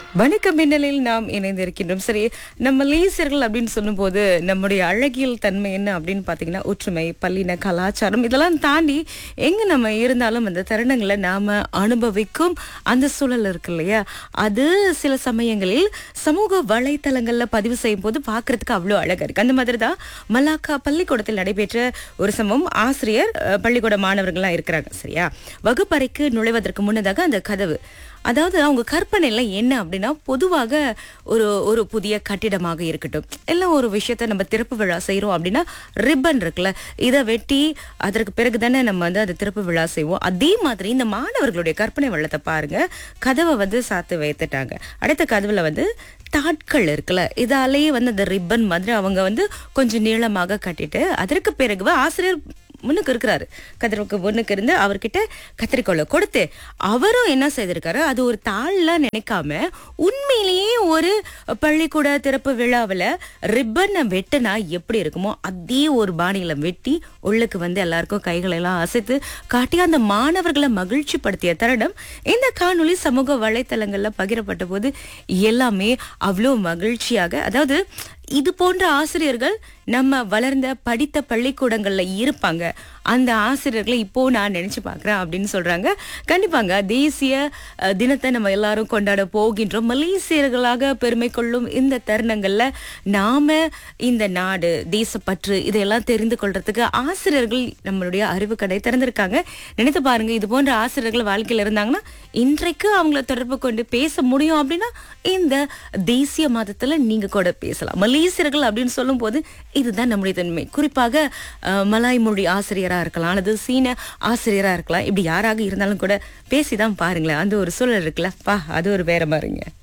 வணக்கம் மின்னலில் நாம் இணைந்திருக்கின்றோம். சரி, நம்ம லேசியர்கள் அப்படின்னு சொல்லும்போது நம்முடைய அழகியல் தன்மை என்ன அப்படின்னு பார்த்தீங்கன்னா, ஒற்றுமை, பல்லின கலாச்சாரம் இதெல்லாம் தாண்டி எங்க நம்ம இருந்தாலும் அந்த தருணங்களை நாம அனுபவிக்கும் அந்த சூழல் இருக்கு இல்லையா, அது சில சமயங்களில் சமூக வலைத்தளங்கள்ல பதிவு செய்யும் போது பார்க்கறதுக்கு அவ்வளோ அழகா இருக்கு. அந்த மாதிரி தான் மலாக்கா பள்ளிக்கூடத்தில் நடைபெற்ற ஒரு சம்பவம். ஆசிரியர் பள்ளிக்கூட மாணவர்கள்லாம் இருக்கிறாங்க சரியா, வகுப்பறைக்கு நுழைவதற்கு முன்னதாக அந்த கதவு, அதாவது அவங்க கற்பனைல என்ன அப்படின்னா, பொதுவாக ஒரு புதிய கட்டிடமாக இருக்கட்டும், எல்லாம் ஒரு விஷயத்த நம்ம திறப்பு விழா செய்யறோம் அப்படின்னா ரிப்பன் இருக்குல்ல, இதை வெட்டி அதற்கு பிறகு தானே நம்ம அதை திறப்பு விழா செய்வோம். அதே மாதிரி இந்த மாணவர்களுடைய கற்பனை வளத்தை பாருங்க. கதவை சாத்து வைத்துட்டாங்க. அடுத்த கதவுல தாட்கள் இருக்குல்ல, இதாலேயே அந்த ரிப்பன் மாதிரி அவங்க கொஞ்சம் நீளமாக கட்டிட்டு, அதற்கு பிறகு ஆசிரியர் முன்னுக்கு இருக்கிறாரு, கதிரவுக்கு முன்னுக்கு இருந்து அவர்கிட்ட கத்திரிக்கோளை கொடுத்து அவரும் என்ன செய்திருக்காரு, அது ஒரு தாள்ல நினைக்காம உண்மையிலேயே ஒரு பள்ளிக்கூட திறப்பு விழாவில் ரிப்பனை வெட்டினா எப்படி இருக்குமோ அதே ஒரு பாணியில வெட்டி உள்ளுக்கு எல்லாருக்கும் கைகளெல்லாம் அசைத்து காட்டி அந்த மாணவர்களை மகிழ்ச்சி படுத்திய தருணம் இந்த காணொளி சமூக வலைத்தளங்கள்ல பகிரப்பட்ட போது எல்லாமே அவ்வளோ மகிழ்ச்சியாக, அதாவது இது போன்ற ஆசிரியர்கள் நம்ம வளர்ந்த படித்த பள்ளிக்கூடங்கள்ல இருப்பாங்க. அந்த ஆசிரியர்களை இப்போ நான் நினைச்சு பார்க்கிறேன் அப்படின்னு சொல்றாங்க. கண்டிப்பாங்க தேசிய தினத்தை நம்ம எல்லாரும் கொண்டாட போகின்றோம். மலேசியர்களாக பெருமை கொள்ளும் இந்த தருணங்கள்ல நாம இந்த நாடு, தேசப்பற்று இதையெல்லாம் தெரிந்து கொள்றதுக்கு ஆசிரியர்கள் நம்மளுடைய அறிவு கடை திறந்திருக்காங்க. நினைத்து பாருங்க, இது போன்ற ஆசிரியர்கள் வாழ்க்கையில் இருந்தாங்கன்னா இன்றைக்கு அவங்கள தொடர்பு கொண்டு பேச முடியும். அப்படின்னா இந்த தேசிய மாதத்துல நீங்க கூட பேசலாம். மலேசியர்கள் அப்படின்னு சொல்லும் போது இதுதான் நம்முடைய தன்மை. குறிப்பாக மலாய் மொழி ஆசிரியரா இருக்கலாம் அல்லது சீன ஆசிரியரா இருக்கலாம், இப்படி யாராக இருந்தாலும் கூட பேசிதான் பாருங்களேன், அந்த ஒரு சூழல் இருக்குல்ல, அது ஒரு வேற மாதிரிங்க.